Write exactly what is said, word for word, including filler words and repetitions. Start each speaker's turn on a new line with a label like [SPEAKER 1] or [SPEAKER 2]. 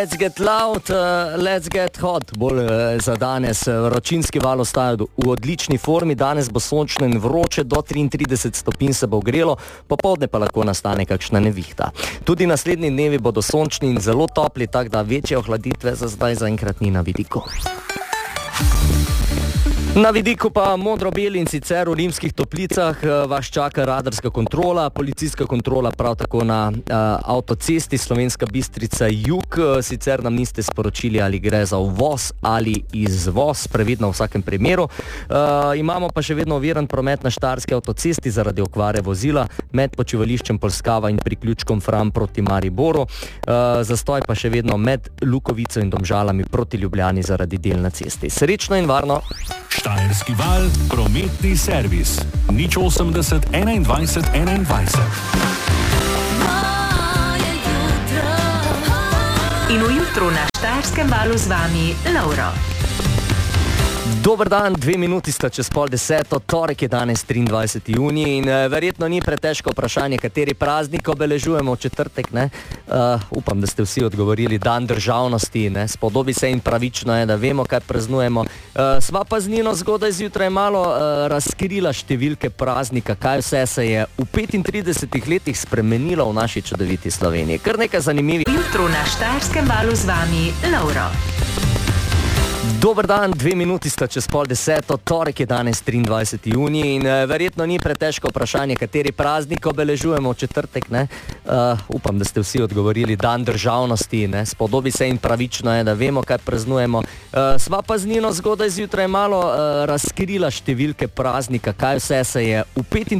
[SPEAKER 1] Let's get loud, uh, let's get hot, bolj uh, za danes. Vročinski val ostaja v odlični formi, danes bo sončno in vroče, do triintrideset stopinj se bo ogrelo, popoldne pa lahko nastane kakšna nevihta. Tudi naslednji dnevi bodo sončni in zelo topli, tako da večje ohladitve za zdaj zaenkrat ni na vidiku. Na vidiku pa modro-beli in sicer v Rimskih Toplicah vas čaka radarska kontrola, policijska kontrola prav tako na uh, avtocesti Slovenska Bistrica jug. Sicer nam niste sporočili, ali gre za uvoz ali izvoz, previdno v vsakem primeru. Uh, imamo pa še vedno oviran promet na Štajerski avtocesti zaradi okvare vozila med počivališčem Polskava in priključkom Fram proti Mariboru. Uh, zastoj pa še vedno med Lukovico in Domžalami proti Ljubljani zaradi del na cesti. Srečno in varno!
[SPEAKER 2] Štajerski val, prometni servis. nič osemdeset enaindvajset enaindvajset.
[SPEAKER 3] In v jutru na Štajerskem valu z vami Lauro.
[SPEAKER 1] Dober dan, dve minuti sta čez pol deseto, torek je danes triindvajseti junij in uh, verjetno ni pretežko vprašanje, kateri praznik obeležujemo v četrtek, ne? Uh, upam, da ste vsi odgovorili dan državnosti, ne? Spodobi se in pravično je, da vemo, kaj praznujemo. Uh, sva pa z Nino zgodaj zjutraj malo uh, razkrila številke praznika, kaj vse se je v petintridesetih letih spremenilo v naši čudoviti Sloveniji. Kar nekaj zanimivih.
[SPEAKER 3] Jutro na Štajerskem valu z vami Lauro.
[SPEAKER 1] Dober dan, dve minuti sta čez pol deseto, torek je danes triindvajseti junij in uh, verjetno ni pretežko vprašanje, kateri praznik obeležujemo v četrtek, ne? Uh, upam, da ste vsi odgovorili dan državnosti, ne? Spodobi se in pravično je, da vemo, kaj praznujemo. Uh, sva pa z Nino zgodaj zjutraj malo uh, razkrila številke praznika, kaj vse se je v petintridesetih